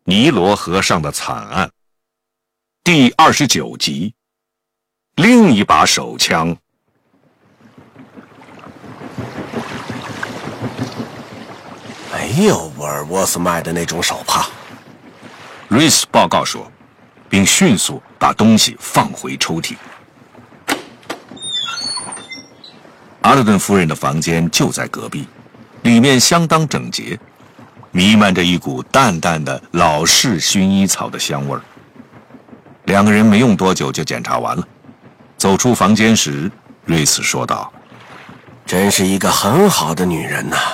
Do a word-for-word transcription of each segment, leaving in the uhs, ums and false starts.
尼罗河上的惨案第二十九集，另一把手枪。 没有沃尔沃斯卖的那种手帕， 瑞斯报告说，并迅速把东西放回抽屉。阿勒顿夫人的房间就在隔壁，里面相当整洁，弥漫着一股淡淡的老式薰衣草的香味儿。两个人没用多久就检查完了。走出房间时，瑞斯说道：“ 真是一个很好的女人呐。”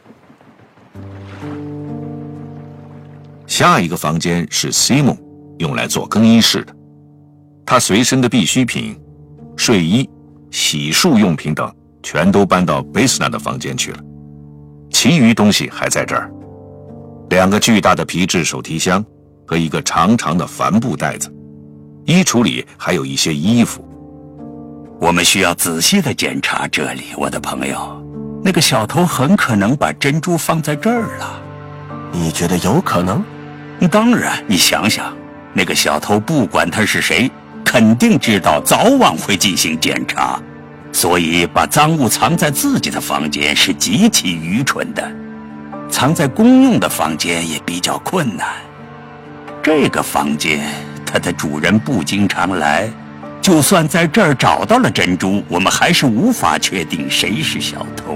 下一个房间是西蒙用来做更衣室的，他随身的必需品、睡衣、洗漱用品等全都搬到贝斯纳的房间去了，其余东西还在这儿：两个巨大的皮质手提箱和一个长长的帆布袋子，衣橱里还有一些衣服。 我们需要仔细地检查这里，我的朋友。那个小偷很可能把珍珠放在这儿了。 你觉得有可能？ 当然，你想想，那个小偷不管他是谁，肯定知道早晚会进行检查，所以把赃物藏在自己的房间是极其愚蠢的。藏在公用的房间也比较困难。这个房间，它的主人不经常来，就算在这儿找到了珍珠，我们还是无法确定谁是小偷。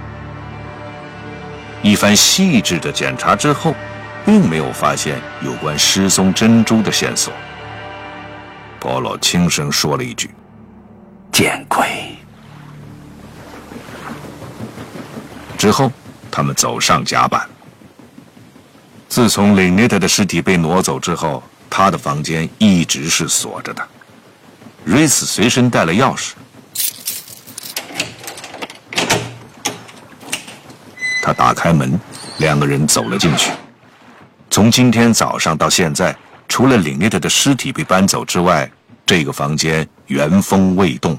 一番细致的检查之后，并没有发现有关失踪珍珠的线索。波罗轻声说了一句：“ 见鬼。” 之后，他们走上甲板。自从林内特的尸体被挪走之后，他的房间一直是锁着的。瑞斯随身带了钥匙，他打开门，两个人走了进去。从今天早上到现在，除了林内特的尸体被搬走之外，这个房间原封未动。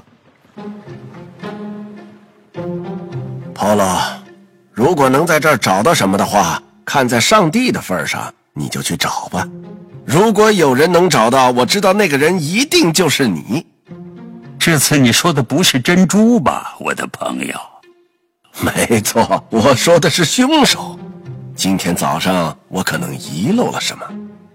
保罗，如果能在这儿找到什么的话，看在上帝的份上，你就去找吧。如果有人能找到，我知道那个人一定就是你。 这次你说的不是珍珠吧，我的朋友？ 没错，我说的是凶手。今天早上我可能遗漏了什么。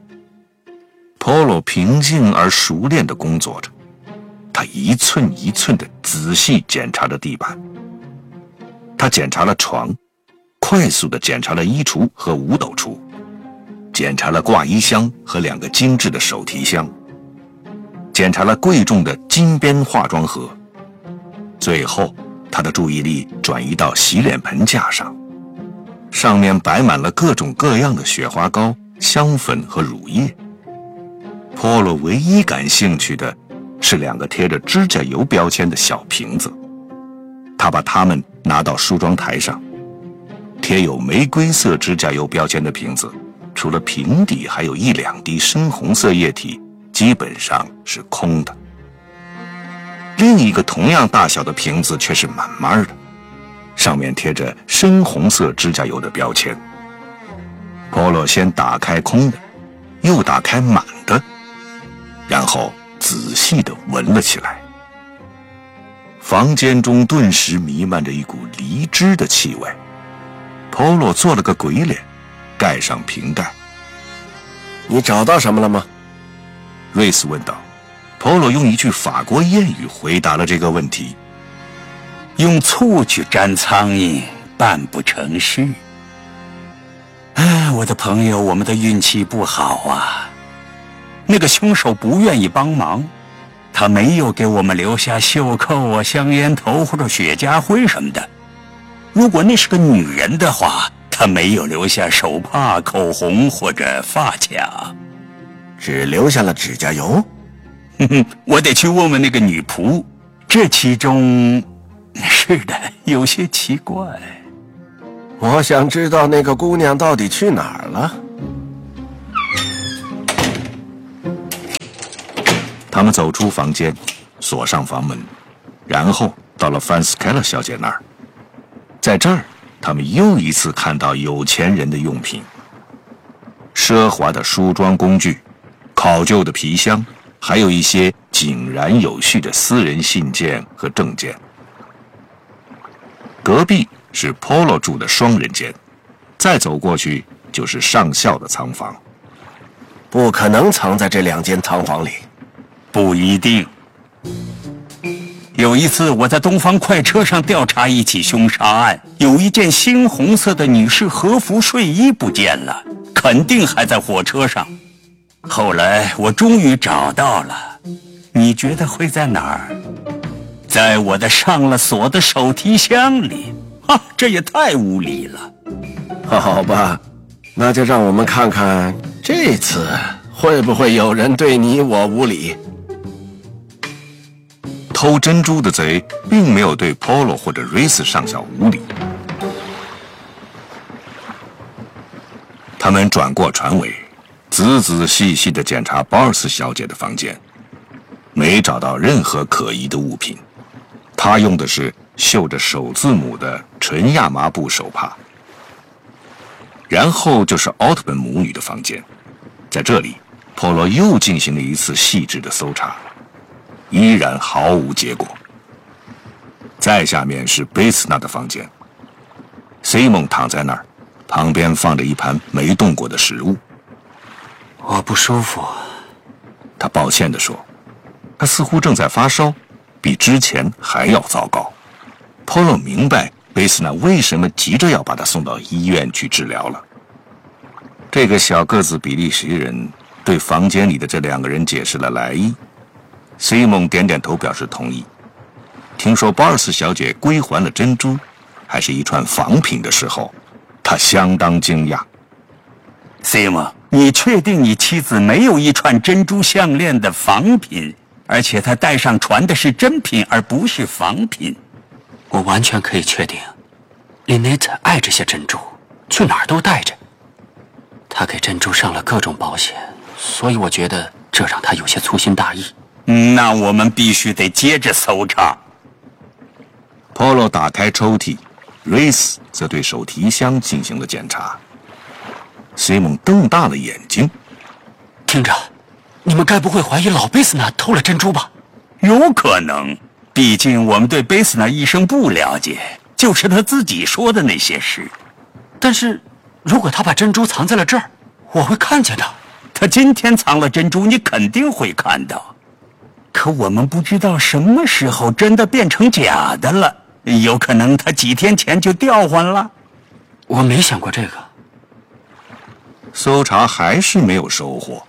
Polo 平静而熟练地工作着，他一寸一寸地仔细检查着地板。他检查了床，快速地检查了衣橱和五斗橱，检查了挂衣箱和两个精致的手提箱，检查了贵重的金边化妆盒。最后，他的注意力转移到洗脸盆架上，上面摆满了各种各样的雪花膏、香粉和乳液。波罗唯一感兴趣的是两个贴着指甲油标签的小瓶子，他把它们拿到梳妆台上。贴有玫瑰色指甲油标签的瓶子，除了瓶底还有一两滴深红色液体，基本上是空的。另一个同样大小的瓶子却是满满的，上面贴着深红色指甲油的标签。波罗先打开空的，又打开满的，然后仔细地闻了起来。房间中顿时弥漫着一股梨汁的气味。波罗做了个鬼脸，盖上瓶盖。 你找到什么了吗？ 瑞斯问道。波罗用一句法国谚语回答了这个问题： 用醋去沾苍蝇，办不成事。哎，我的朋友，我们的运气不好啊。那个凶手不愿意帮忙，他没有给我们留下袖扣啊、香烟头或者雪茄灰什么的。如果那是个女人的话，她没有留下手帕、口红或者发卡， 只留下了指甲油。 哼哼，我得去问问那个女仆，这其中，是的，有些奇怪。 我想知道那个姑娘到底去哪儿了。 他们走出房间，锁上房门，然后到了范斯凯勒小姐那儿。在这儿，他们又一次看到有钱人的用品。 奢华的梳妆工具、考究的皮箱，还有一些井然有序的私人信件和证件。隔壁是 Polo 住的双人间，再走过去就是上校的仓房。 不可能藏在这两间仓房里。 不一定。有一次我在东方快车上调查一起凶杀案，有一件猩红色的女士和服睡衣不见了，肯定还在火车上。后来我终于找到了，你觉得会在哪儿？在我的上了锁的手提箱里。啊，这也太无理了。 好吧，那就让我们看看这次会不会有人对你我无礼。 偷珍珠的贼并没有对 Polo 或者 Reese 上校无礼。他们转过船尾，仔仔细细地检查鲍尔斯小姐的房间，没找到任何可疑的物品。她用的是绣着首字母的纯亚麻布手帕。然后就是奥特本母女的房间，在这里 Polo 又进行了一次细致的搜查，依然毫无结果。再下面是贝斯纳的房间， Simon 躺在那儿，旁边放着一盘没动过的食物。 我不舒服， 他抱歉地说，他似乎正在发烧，比之前还要糟糕。Polo 明白贝斯纳为什么急着要把他送到医院去治疗了。这个小个子比利时人对房间里的这两个人解释了来意。Simon 点点头表示同意。听说鲍尔斯小姐归还了珍珠，还是一串仿品的时候，他相当惊讶。 Simon， 你确定你妻子没有一串珍珠项链的仿品，而且她带上船的是真品而不是仿品？ 我完全可以确定 Lynette 爱这些珍珠，去哪儿都带着。她给珍珠上了各种保险，所以我觉得这让她有些粗心大意。 那我们必须得接着搜查。 Polo 打开抽屉， Reese 则对手提箱进行了检查。Simon 瞪大了眼睛。 听着，你们该不会怀疑老贝斯纳偷了珍珠吧？ 有可能，毕竟我们对贝斯纳医生不了解，就是他自己说的那些事。 但是如果他把珍珠藏在了这儿，我会看见的。 他今天藏了珍珠，你肯定会看到。可我们不知道什么时候真的变成假的了，有可能他几天前就调换了。 我没想过这个。 搜查还是没有收获。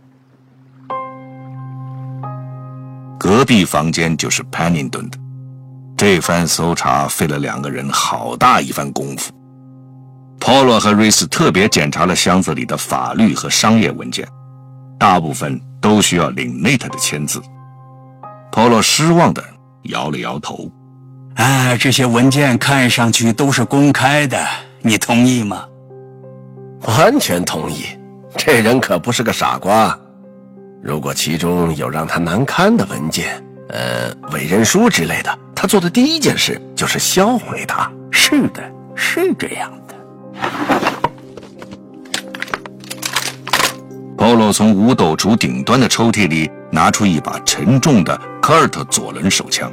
隔壁房间就是 Pennington 的，这番搜查费了两个人好大一番功夫。Polo 和 Reese 特别检查了箱子里的法律和商业文件，大部分都需要Lynette的签字。Polo 失望地摇了摇头。 啊，这些文件看上去都是公开的，你同意吗？ 完全同意，这人可不是个傻瓜。如果其中有让他难堪的文件，呃，委任书之类的，他做的第一件事就是销毁它。 是的，是这样的。 Polo 从五斗橱顶端的抽屉里拿出一把沉重的科尔特左轮手枪，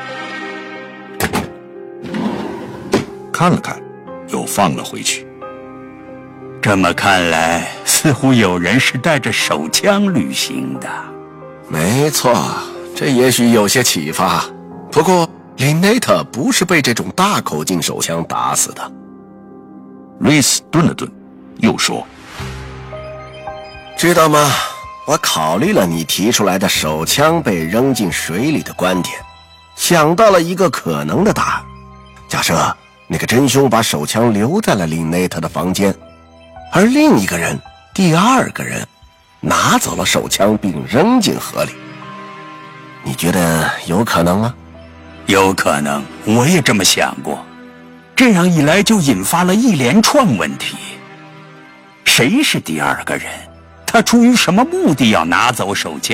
看了看，又放了回去。 这么看来，似乎有人是带着手枪旅行的。 没错，这也许有些启发。不过 Lynette 不是被这种大口径手枪打死的。 Reese 顿了顿，又说：“ 知道吗？我考虑了你提出来的手枪被扔进水里的观点，想到了一个可能的答案。假设那个真凶把手枪留在了 Lynette 的房间，而另一个人，第二个人，拿走了手枪并扔进河里。你觉得有可能吗？” 有可能，我也这么想过。这样一来就引发了一连串问题。谁是第二个人？他出于什么目的要拿走手枪？